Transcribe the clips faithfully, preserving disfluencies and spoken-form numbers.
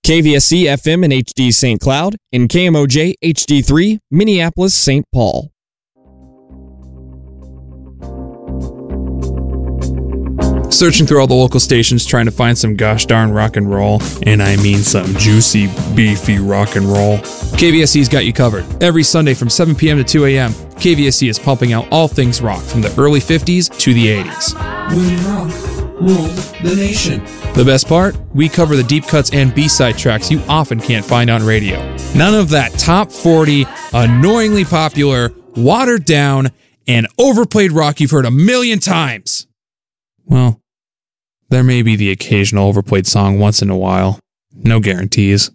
K V S C F M in H D Saint Cloud, and K M O J H D three, Minneapolis, Saint Paul. Searching through all the local stations trying to find some gosh darn rock and roll, and I mean some juicy, beefy rock and roll. K V S C's got you covered. Every Sunday from seven p.m. to two a.m., K V S C is pumping out all things rock from the early fifties to the eighties. When rock ruled the nation. The best part? We cover the deep cuts and B-side tracks you often can't find on radio. None of that top forty, annoyingly popular, watered down, and overplayed rock you've heard a million times. Well, there may be the occasional overplayed song once in a while. No guarantees.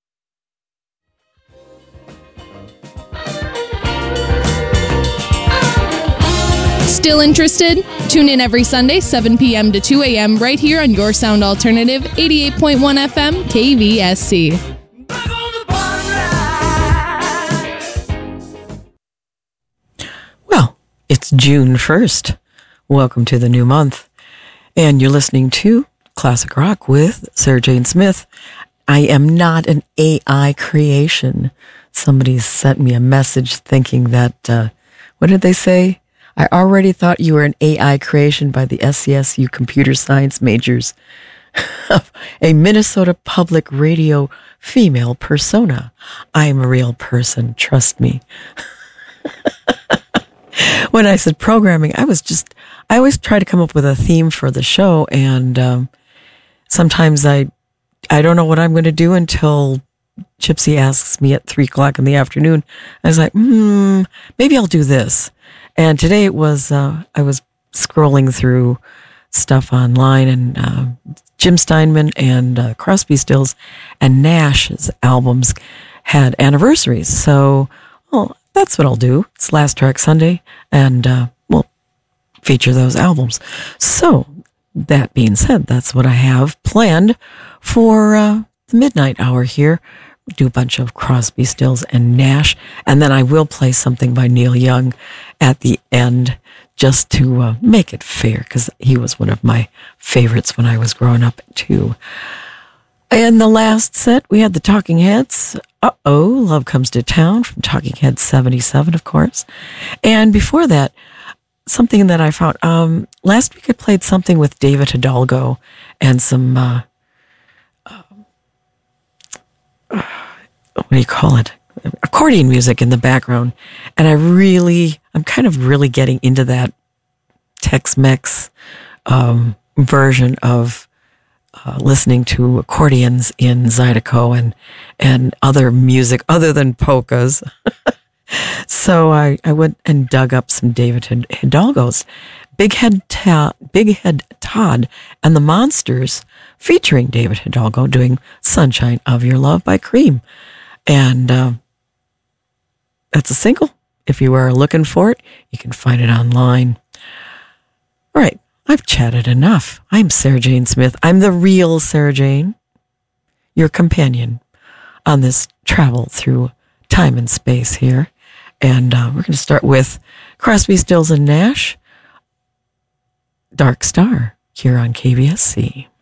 Still interested? Tune in every Sunday, seven p.m. to two a.m. right here on Your Sound Alternative, eighty-eight point one F M, K V S C. Well, it's June first. Welcome to the new month. And you're listening to Classic Rock with Sarah Jane Smith. I am not an A I creation. Somebody sent me a message thinking that, uh, what did they say? I already thought you were an A I creation by the S C S U computer science majors of a Minnesota Public Radio female persona. I am a real person, trust me. When I said programming, I was just, I always try to come up with a theme for the show, and um, sometimes I, I don't know what I'm going to do until Gypsy asks me at three o'clock in the afternoon. I was like, hmm, maybe I'll do this. And today it was, uh, I was scrolling through stuff online, and uh, Jim Steinman and uh, Crosby, Stills and Nash's albums had anniversaries. So, well, that's what I'll do. It's Last Track Sunday, and uh, we'll feature those albums. So, that being said, that's what I have planned for uh, the midnight hour here. We'll do a bunch of Crosby, Stills and Nash, and then I will play something by Neil Young at the end, just to uh, make it fair, because he was one of my favorites when I was growing up too. And the last set, we had the Talking Heads. Uh-oh, Love Comes to Town from Talking Heads seventy-seven, of course. And before that, something that I found, um, last week I played something with David Hidalgo and some, uh, uh, what do you call it? Accordion music in the background. And I really, I'm kind of really getting into that Tex-Mex um, version of uh, listening to accordions in Zydeco and, and other music other than polkas. So I, I went and dug up some David Hidalgo's Big Head, Ta- Big Head Todd and the Monsters, featuring David Hidalgo doing Sunshine of Your Love by Cream. And uh, that's a single. If you are looking for it, you can find it online. All right, I've chatted enough. I'm Sarah Jane Smith. I'm the real Sarah Jane, your companion on this travel through time and space here. And uh, we're going to start with Crosby, Stills and Nash, Dark Star, here on K V S C.